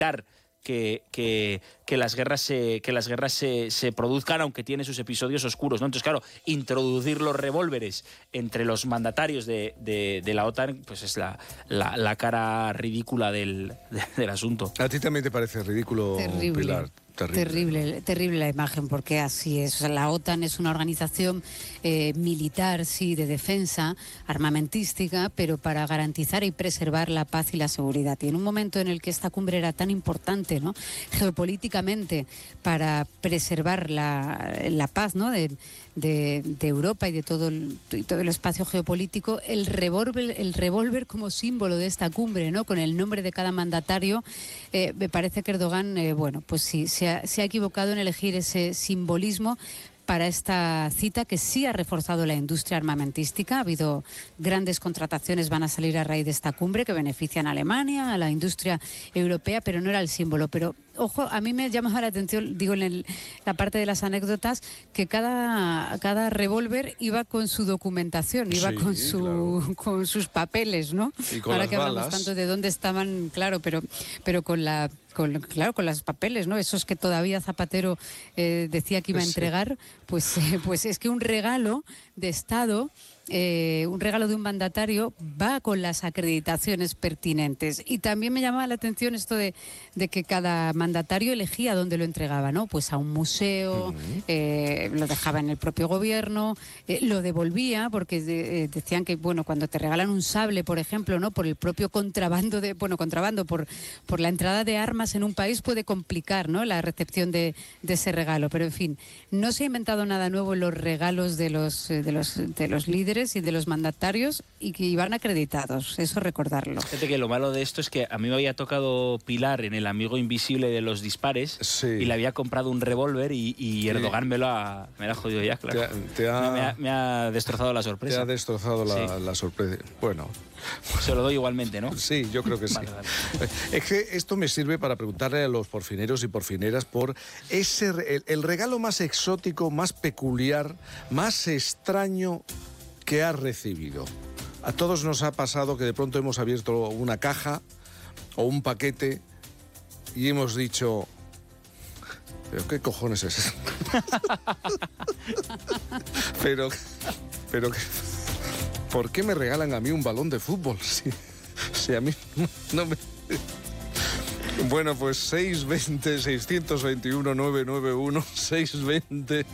que las guerras se produzcan, aunque tiene sus episodios oscuros, ¿no? Entonces, claro, introducir los revólveres entre los mandatarios de la OTAN, pues es la cara ridícula del asunto. ¿A ti también te parece ridículo, Terrible. Pilar? Terrible la imagen, porque así es. O sea, la OTAN es una organización militar, sí, de defensa, armamentística, pero para garantizar y preservar la paz y la seguridad. Y en un momento en el que esta cumbre era tan importante, ¿no?, geopolíticamente, para preservar la paz, ¿no?, de Europa y de todo el espacio geopolítico, el revólver como símbolo de esta cumbre, ¿no?, con el nombre de cada mandatario, me parece que Erdogan, bueno, pues sí, se ha equivocado en elegir ese simbolismo para esta cita, que sí ha reforzado la industria armamentística. Ha habido grandes contrataciones, van a salir a raíz de esta cumbre, que benefician a Alemania, a la industria europea, pero no era el símbolo. Pero, ojo, a mí me llama la atención, digo, en la parte de las anécdotas, que cada revólver iba con su documentación, iba con sus papeles, ¿no? Y con ahora las que hablamos balas. tanto de dónde estaban, claro, pero con los papeles, ¿no? Esos que todavía Zapatero decía que iba a entregar, pues es que un regalo de Estado, un regalo de un mandatario, va con las acreditaciones pertinentes. Y también me llamaba la atención esto de que cada mandatario elegía dónde lo entregaba, ¿no? Pues a un museo, lo dejaba en el propio gobierno, lo devolvía, porque decían que, bueno, cuando te regalan un sable, por ejemplo, ¿no?, por el propio contrabando, por la entrada de armas en un país, puede complicar, ¿no?, la recepción de ese regalo. Pero, en fin, no se ha inventado nada nuevo en los regalos de los líderes y de los mandatarios, y que iban acreditados, eso recordarlo. Fíjate que lo malo de esto es que a mí me había tocado Pilar en El amigo invisible de los dispares, sí, y le había comprado un revólver y Erdogan me lo ha jodido ya, claro. Me ha destrozado la sorpresa. Te ha destrozado la sorpresa. Bueno, se lo doy igualmente, ¿no? Sí, yo creo que sí. Vale. Es que esto me sirve para preguntarle a los porfineros y porfineras por el regalo más exótico, más peculiar, más extraño que has recibido. A todos nos ha pasado que de pronto hemos abierto una caja o un paquete y hemos dicho: ¿pero qué cojones es eso? pero ¿por qué me regalan a mí un balón de fútbol? Si a mí no me... Bueno, pues 620-621-991,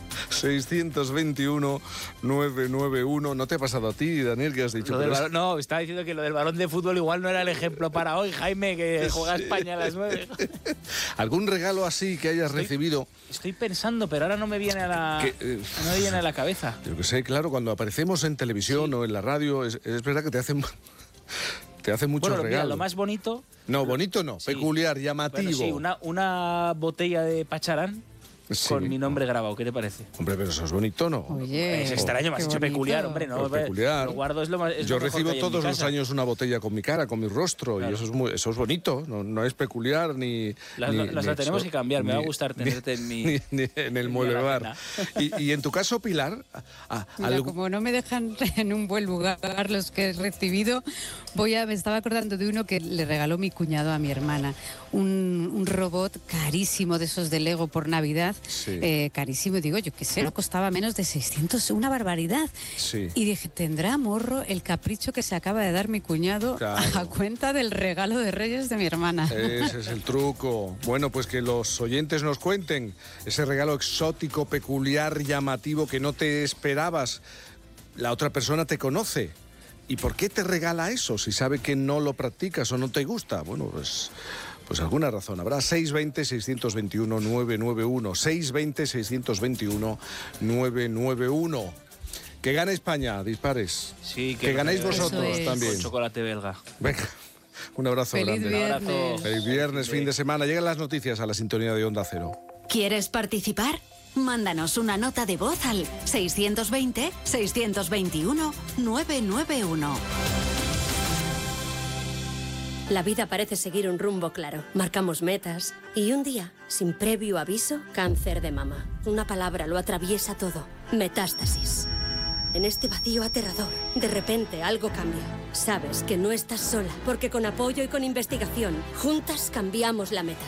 620-621-991. ¿No te ha pasado a ti, Daniel, que has dicho? No, estaba diciendo que lo del balón de fútbol igual no era el ejemplo para hoy, Jaime, que juega España a las 9. ¿Algún regalo así que hayas recibido? Estoy pensando, pero ahora no me viene a la cabeza. Yo que sé, claro, cuando aparecemos en televisión o en la radio, es verdad que te hacen muchos regalos. Mira, lo más bonito... No, bonito no, sí, peculiar, llamativo. Bueno, sí, una botella de Pacharán con mi nombre grabado, ¿qué te parece? Hombre, pero eso es bonito, ¿no? Oye, es extraño, me has dicho peculiar, hombre, ¿no? Pues peculiar. Lo guardo, es lo más, yo recibo todos los años una botella con mi cara, con mi rostro, claro. Y eso es bonito, no es peculiar ni... La tenemos que cambiar, me va a gustar tenerte ni en el mueble bar. Y en tu caso, Pilar... Mira, como no me dejan en un buen lugar los que he recibido, me estaba acordando de uno que le regaló mi cuñado a mi hermana, un robot carísimo de esos de Lego por Navidad. Sí. Carísimo, digo, yo qué sé, no costaba menos de 600, una barbaridad. Sí. Y dije, ¿tendrá morro el capricho que se acaba de dar mi cuñado, claro, a cuenta del regalo de Reyes de mi hermana? Ese es el truco. Bueno, pues que los oyentes nos cuenten ese regalo exótico, peculiar, llamativo, que no te esperabas. La otra persona te conoce. ¿Y por qué te regala eso si sabe que no lo practicas o no te gusta? Bueno, pues alguna razón habrá. 620-621-991. 620-621-991. Que gane España, dispares. Sí, que ganéis vosotros también. Con chocolate belga. Venga, un abrazo Feliz grande. Viernes. Un abrazo. Feliz viernes, fin de semana. Llegan las noticias a la sintonía de Onda Cero. ¿Quieres participar? Mándanos una nota de voz al 620-621-991. La vida parece seguir un rumbo claro. Marcamos metas y un día, sin previo aviso, cáncer de mama. Una palabra lo atraviesa todo. Metástasis. En este vacío aterrador, de repente algo cambia. Sabes que no estás sola, porque con apoyo y con investigación, juntas cambiamos la meta.